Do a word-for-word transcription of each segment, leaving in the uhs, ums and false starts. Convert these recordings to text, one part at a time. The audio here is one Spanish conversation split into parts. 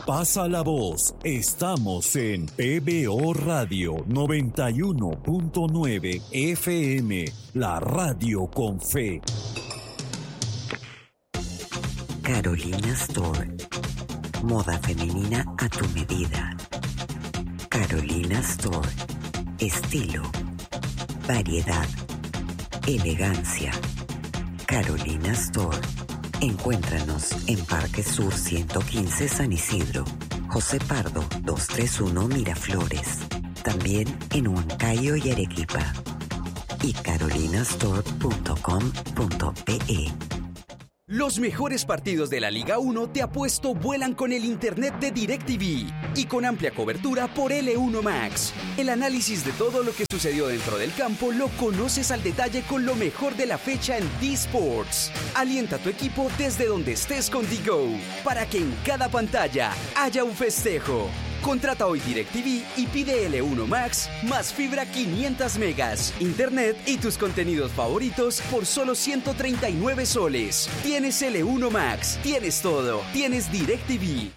Pasa la voz. Estamos en P B O Radio noventa y uno punto nueve F M, la radio con fe. Carolina Store. Moda femenina a tu medida. Carolina Store. Estilo, variedad, elegancia. Carolina Store. Encuéntranos en Parque Sur ciento quince San Isidro, José Pardo doscientos treinta y uno Miraflores. También en Huancayo y Arequipa. Y carolinastore punto com punto pe. Los mejores partidos de la Liga uno Te Apuesto vuelan con el internet de DirecTV y con amplia cobertura por L uno Max. El análisis de todo lo que sucedió dentro del campo lo conoces al detalle con lo mejor de la fecha en D-Sports. Alienta a tu equipo desde donde estés con D-Go para que en cada pantalla haya un festejo. Contrata hoy DirecTV y pide L uno Max más fibra quinientos megas, internet y tus contenidos favoritos por solo ciento treinta y nueve soles. Tienes L uno Max, tienes todo, tienes DirecTV.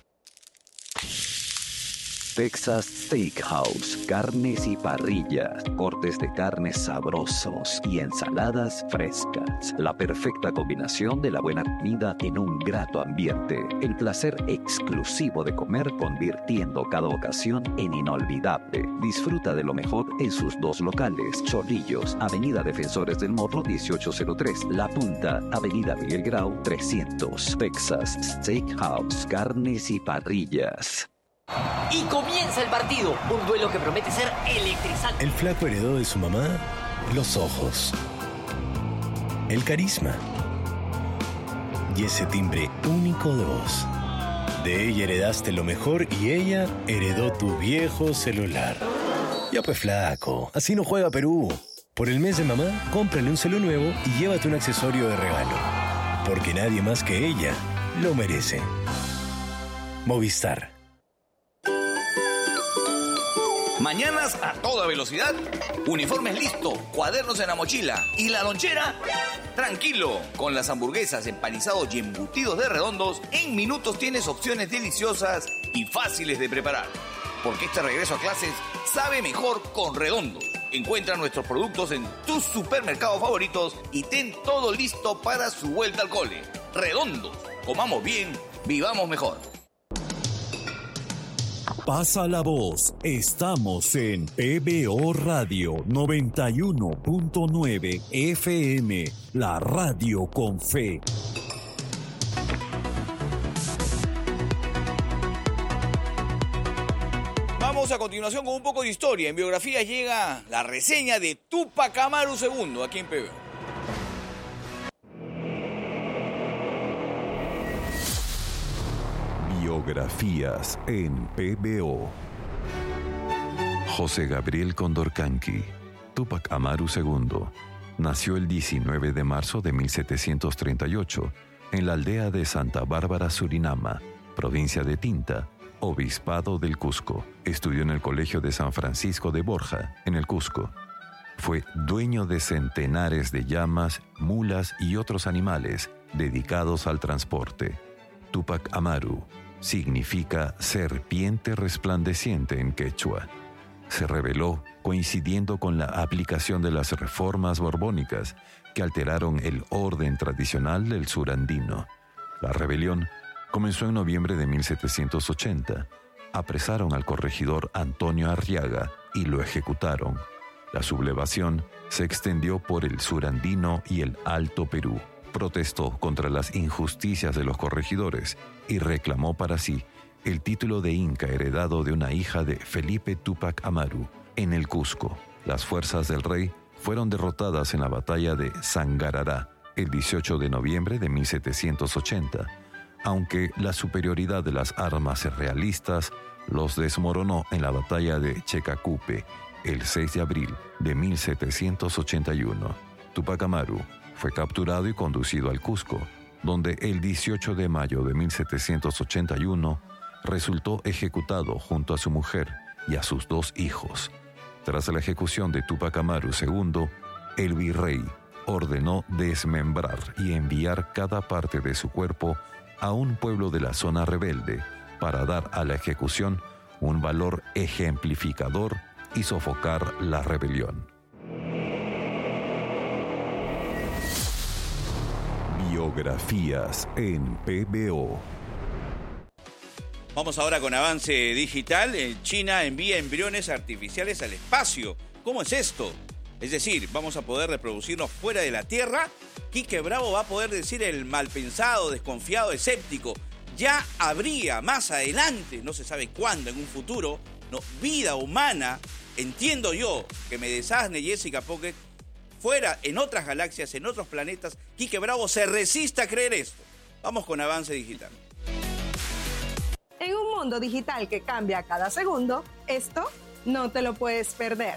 Texas Steakhouse, carnes y parrillas, cortes de carnes sabrosos y ensaladas frescas. La perfecta combinación de la buena comida en un grato ambiente. El placer exclusivo de comer convirtiendo cada ocasión en inolvidable. Disfruta de lo mejor en sus dos locales. Chorrillos, Avenida Defensores del Morro dieciocho cero tres. La Punta, Avenida Miguel Grau trescientos. Texas Steakhouse, carnes y parrillas. Y comienza el partido, un duelo que promete ser electrizante. El flaco heredó de su mamá los ojos, el carisma y ese timbre único de voz. De ella heredaste lo mejor y ella heredó tu viejo celular. Ya pues flaco, así no juega Perú. Por el mes de mamá, cómprale un celu nuevo y llévate un accesorio de regalo. Porque nadie más que ella lo merece. Movistar. Mañanas a toda velocidad, uniformes listo, cuadernos en la mochila y la lonchera. Tranquilo, con las hamburguesas, empanizados y embutidos de Redondos, en minutos tienes opciones deliciosas y fáciles de preparar. Porque este regreso a clases sabe mejor con Redondos. Encuentra nuestros productos en tus supermercados favoritos y ten todo listo para su vuelta al cole. Redondos, comamos bien, vivamos mejor. Pasa la voz. Estamos en P B O Radio noventa y uno punto nueve F M, la radio con fe. Vamos a continuación con un poco de historia. En biografía llega la reseña de Túpac Amaru segundo, aquí en P B O. Biografías en P B O. José Gabriel Condorcanqui, Túpac Amaru segundo, nació el diecinueve de marzo de mil setecientos treinta y ocho en la aldea de Santa Bárbara, Surinama, provincia de Tinta, obispado del Cusco. Estudió en el Colegio de San Francisco de Borja, en el Cusco. Fue dueño de centenares de llamas, mulas y otros animales dedicados al transporte. Túpac Amaru significa serpiente resplandeciente en quechua. Se rebeló coincidiendo con la aplicación de las reformas borbónicas que alteraron el orden tradicional del sur andino. La rebelión comenzó en noviembre de mil setecientos ochenta. Apresaron al corregidor Antonio Arriaga y lo ejecutaron. La sublevación se extendió por el sur andino y el Alto Perú. Protestó contra las injusticias de los corregidores y reclamó para sí el título de Inca heredado de una hija de Felipe Túpac Amaru en el Cusco. Las fuerzas del rey fueron derrotadas en la batalla de Sangarará el dieciocho de noviembre de mil setecientos ochenta, aunque la superioridad de las armas realistas los desmoronó en la batalla de Checacupe el seis de abril de mil setecientos ochenta y uno. Túpac Amaru fue capturado y conducido al Cusco, donde el dieciocho de mayo de mil setecientos ochenta y uno resultó ejecutado junto a su mujer y a sus dos hijos. Tras la ejecución de Túpac Amaru segundo, el virrey ordenó desmembrar y enviar cada parte de su cuerpo a un pueblo de la zona rebelde para dar a la ejecución un valor ejemplificador y sofocar la rebelión. Biografías en P B O. Vamos ahora con avance digital. China envía embriones artificiales al espacio. ¿Cómo es esto? Es decir, vamos a poder reproducirnos fuera de la Tierra. Quique Bravo va a poder decir el malpensado, desconfiado, escéptico. Ya habría más adelante, no se sabe cuándo, en un futuro, no, vida humana. Entiendo yo que me desasne Jessica Pocket. Fuera, en otras galaxias, en otros planetas, Quique Bravo se resiste a creer esto. Vamos con avance digital. En un mundo digital que cambia cada segundo, esto no te lo puedes perder.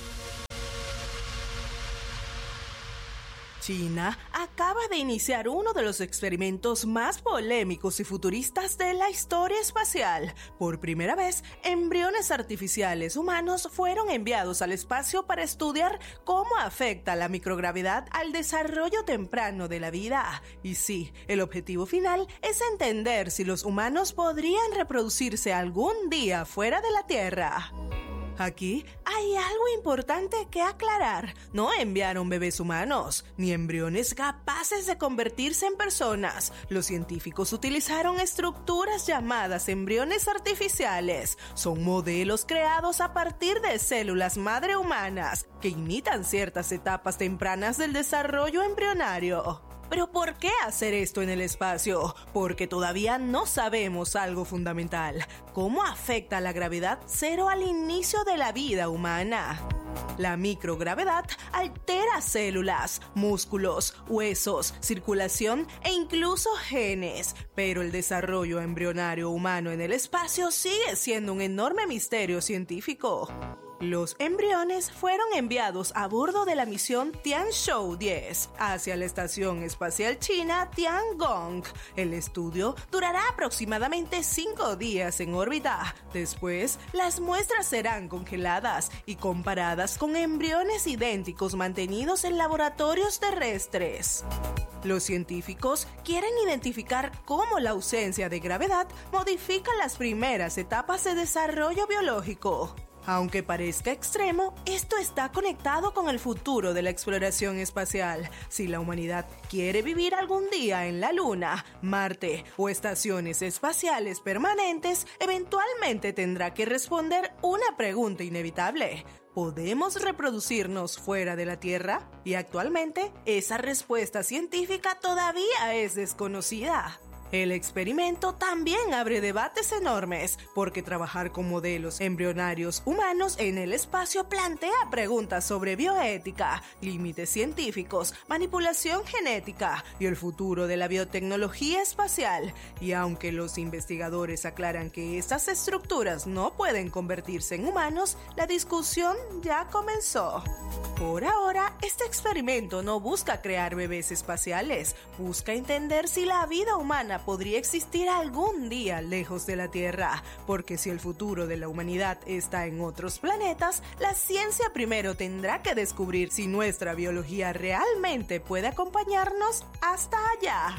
China acaba de iniciar uno de los experimentos más polémicos y futuristas de la historia espacial. Por primera vez, embriones artificiales humanos fueron enviados al espacio para estudiar cómo afecta la microgravedad al desarrollo temprano de la vida. Y sí, el objetivo final es entender si los humanos podrían reproducirse algún día fuera de la Tierra. Aquí hay algo importante que aclarar. No enviaron bebés humanos, ni embriones capaces de convertirse en personas. Los científicos utilizaron estructuras llamadas embriones artificiales. Son modelos creados a partir de células madre humanas que imitan ciertas etapas tempranas del desarrollo embrionario. ¿Pero por qué hacer esto en el espacio? Porque todavía no sabemos algo fundamental. ¿Cómo afecta la gravedad cero al inicio de la vida humana? La microgravedad altera células, músculos, huesos, circulación e incluso genes. Pero el desarrollo embrionario humano en el espacio sigue siendo un enorme misterio científico. Los embriones fueron enviados a bordo de la misión Tianzhou diez hacia la Estación Espacial China Tiangong. El estudio durará aproximadamente cinco días en órbita. Después, las muestras serán congeladas y comparadas con embriones idénticos mantenidos en laboratorios terrestres. Los científicos quieren identificar cómo la ausencia de gravedad modifica las primeras etapas de desarrollo biológico. Aunque parezca extremo, esto está conectado con el futuro de la exploración espacial. Si la humanidad quiere vivir algún día en la Luna, Marte o estaciones espaciales permanentes, eventualmente tendrá que responder una pregunta inevitable. ¿Podemos reproducirnos fuera de la Tierra? Y actualmente, esa respuesta científica todavía es desconocida. El experimento también abre debates enormes, porque trabajar con modelos embrionarios humanos en el espacio plantea preguntas sobre bioética, límites científicos, manipulación genética y el futuro de la biotecnología espacial. Y aunque los investigadores aclaran que estas estructuras no pueden convertirse en humanos, la discusión ya comenzó. Por ahora, este experimento no busca crear bebés espaciales, busca entender si la vida humana podría existir algún día lejos de la Tierra, porque si el futuro de la humanidad está en otros planetas, la ciencia primero tendrá que descubrir si nuestra biología realmente puede acompañarnos hasta allá.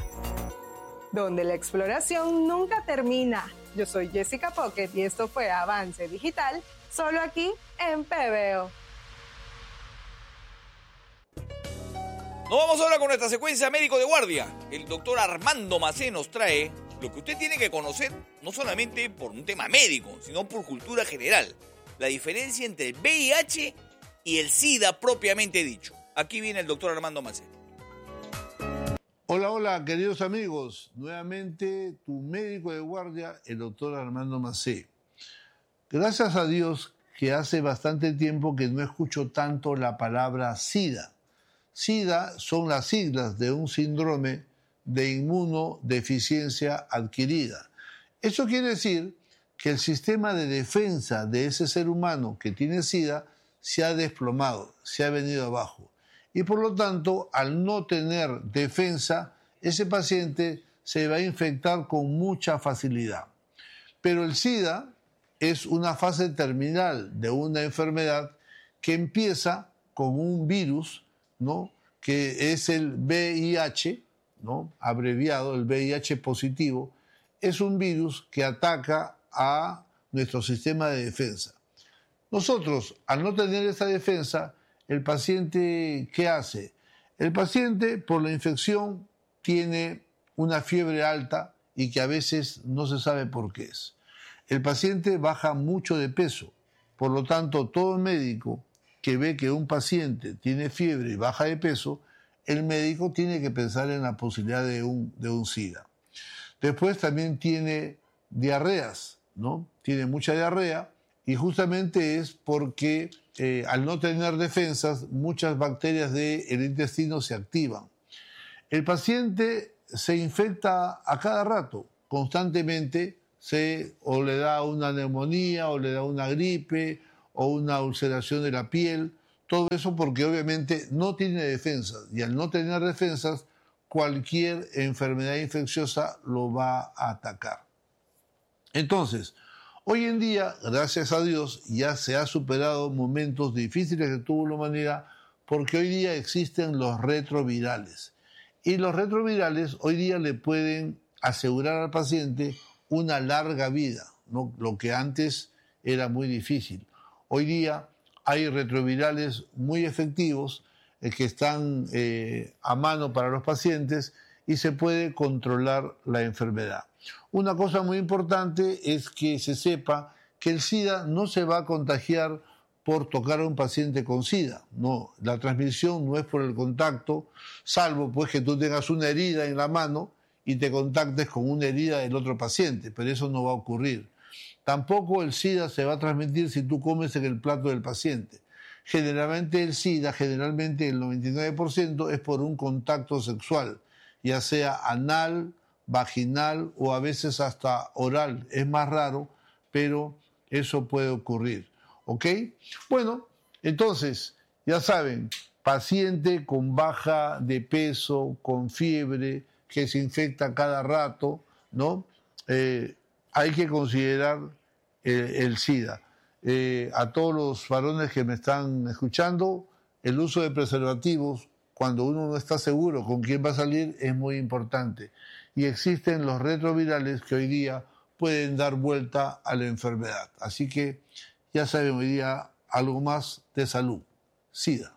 Donde la exploración nunca termina. Yo soy Jessica Pocket y esto fue Avance Digital, solo aquí en P B O. Nos vamos ahora con nuestra secuencia Médico de Guardia. El doctor Armando Macé nos trae lo que usted tiene que conocer, no solamente por un tema médico, sino por cultura general. La diferencia entre el V I H y el SIDA propiamente dicho. Aquí viene el doctor Armando Macé. Hola, hola, queridos amigos. Nuevamente, tu médico de guardia, el doctor Armando Macé. Gracias a Dios que hace bastante tiempo que no escucho tanto la palabra SIDA. SIDA son las siglas de un síndrome de inmunodeficiencia adquirida. Eso quiere decir que el sistema de defensa de ese ser humano que tiene SIDA se ha desplomado, se ha venido abajo. Y por lo tanto, al no tener defensa, ese paciente se va a infectar con mucha facilidad. Pero el SIDA es una fase terminal de una enfermedad que empieza con un virus, ¿no?, que es el V I H, ¿no?, abreviado, el V I H positivo, es un virus que ataca a nuestro sistema de defensa. Nosotros, al no tener esa defensa, el paciente, ¿qué hace? El paciente, por la infección, tiene una fiebre alta y que a veces no se sabe por qué es. El paciente baja mucho de peso. Por lo tanto, todo médico que ve que un paciente tiene fiebre y baja de peso, el médico tiene que pensar en la posibilidad de un, de un SIDA. Después también tiene diarreas, ¿no? Tiene mucha diarrea y justamente es porque eh, al no tener defensas, muchas bacterias del intestino se activan. El paciente se infecta a cada rato, constantemente, se, o le da una neumonía, o le da una gripe, o una ulceración de la piel, todo eso porque obviamente no tiene defensas, y al no tener defensas, cualquier enfermedad infecciosa lo va a atacar. Entonces, hoy en día, gracias a Dios, ya se ha superado momentos difíciles que tuvo la humanidad, porque hoy día existen los retrovirales. Y los retrovirales hoy día le pueden asegurar al paciente una larga vida, ¿no? Lo que antes era muy difícil. Hoy día hay retrovirales muy efectivos eh, que están eh, a mano para los pacientes y se puede controlar la enfermedad. Una cosa muy importante es que se sepa que el SIDA no se va a contagiar por tocar a un paciente con SIDA. No, la transmisión no es por el contacto, salvo pues que tú tengas una herida en la mano y te contactes con una herida del otro paciente, pero eso no va a ocurrir. Tampoco el SIDA se va a transmitir si tú comes en el plato del paciente. Generalmente el SIDA, generalmente el noventa y nueve por ciento es por un contacto sexual, ya sea anal, vaginal o a veces hasta oral. Es más raro, pero eso puede ocurrir. ¿Ok? Bueno, entonces, ya saben, paciente con baja de peso, con fiebre, que se infecta cada rato, ¿no? Eh, hay que considerar eh, el SIDA. Eh, a todos los varones que me están escuchando, el uso de preservativos, cuando uno no está seguro con quién va a salir, es muy importante. Y existen los retrovirales que hoy día pueden dar vuelta a la enfermedad. Así que ya saben hoy día algo más de salud. SIDA.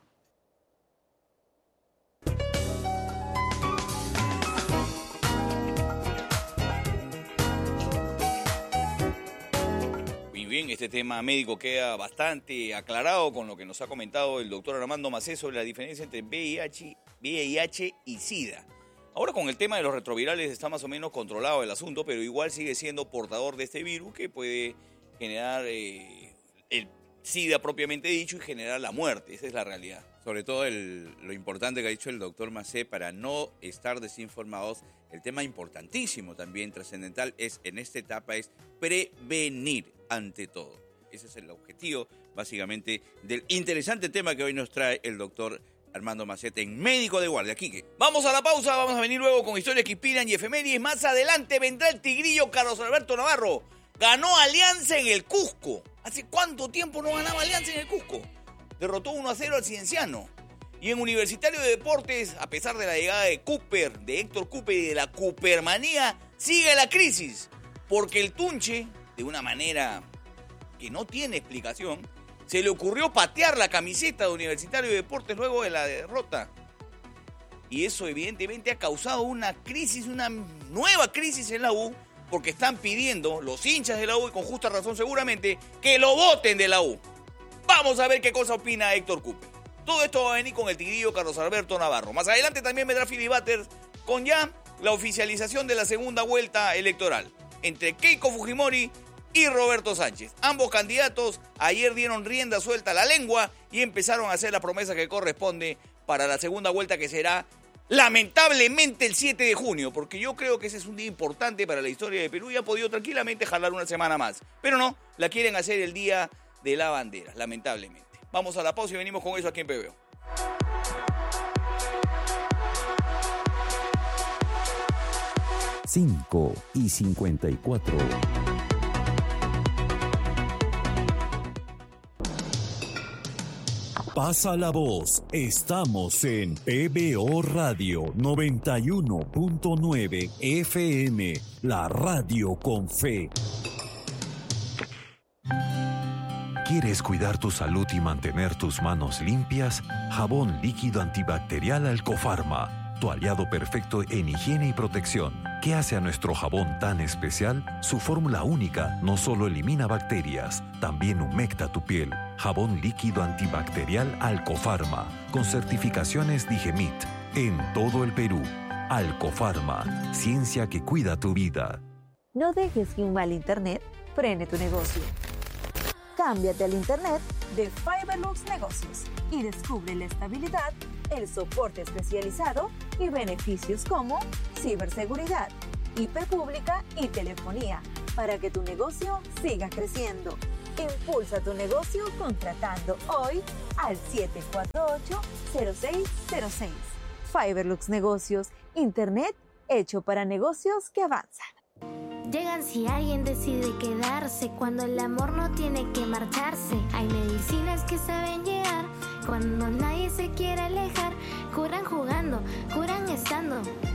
Muy bien, este tema médico queda bastante aclarado con lo que nos ha comentado el doctor Armando Macé sobre la diferencia entre V I H, V I H y SIDA. Ahora con el tema de los retrovirales está más o menos controlado el asunto, pero igual sigue siendo portador de este virus que puede generar eh, el SIDA propiamente dicho y generar la muerte. Esa es la realidad. Sobre todo el, lo importante que ha dicho el doctor Macé para no estar desinformados. El tema importantísimo también, trascendental, es en esta etapa es prevenir ante todo. Ese es el objetivo, básicamente, del interesante tema que hoy nos trae el doctor Armando Macete en Médico de Guardia. Quique. Vamos a la pausa, vamos a venir luego con historias que inspiran y efemérides. Más adelante vendrá el tigrillo Carlos Alberto Navarro. Ganó Alianza en el Cusco. ¿Hace cuánto tiempo no ganaba Alianza en el Cusco? Derrotó uno a cero al Cienciano. Y en Universitario de Deportes, a pesar de la llegada de Cooper, de Héctor Cooper y de la Coopermanía, sigue la crisis. Porque el Tunche, de una manera que no tiene explicación, se le ocurrió patear la camiseta de Universitario de Deportes luego de la derrota. Y eso evidentemente ha causado una crisis, una nueva crisis en la U, porque están pidiendo los hinchas de la U, y con justa razón seguramente, que lo voten de la U. Vamos a ver qué cosa opina Héctor Cooper. Todo esto va a venir con el tigrillo Carlos Alberto Navarro. Más adelante también vendrá Philly Butters con ya la oficialización de la segunda vuelta electoral entre Keiko Fujimori y Roberto Sánchez. Ambos candidatos ayer dieron rienda suelta a la lengua y empezaron a hacer la promesa que corresponde para la segunda vuelta, que será lamentablemente el siete de junio, porque yo creo que ese es un día importante para la historia de Perú y ha podido tranquilamente jalar una semana más. Pero no, la quieren hacer el día de la bandera, lamentablemente. Vamos a la pausa y venimos con eso aquí en P B O. cinco y cincuenta y cuatro. Pasa la voz. Estamos en P B O Radio noventa y uno punto nueve F M, la radio con fe. ¿Quieres cuidar tu salud y mantener tus manos limpias? Jabón líquido antibacterial Alcofarma, tu aliado perfecto en higiene y protección. ¿Qué hace a nuestro jabón tan especial? Su fórmula única no solo elimina bacterias, también humecta tu piel. Jabón líquido antibacterial Alcofarma, con certificaciones Digemit, en todo el Perú. Alcofarma, ciencia que cuida tu vida. No dejes que un mal internet frene tu negocio. Cámbiate al internet de Fiberlux Negocios y descubre la estabilidad, el soporte especializado y beneficios como ciberseguridad, hiperpública y telefonía para que tu negocio siga creciendo. Impulsa tu negocio contratando hoy al siete cuatro ocho, cero seis cero seis. Fiberlux Negocios, internet hecho para negocios que avanzan. Llegan si alguien decide quedarse, cuando el amor no tiene que marcharse. Hay medicinas que saben llegar, cuando nadie se quiere alejar. Curan jugando, curan estando.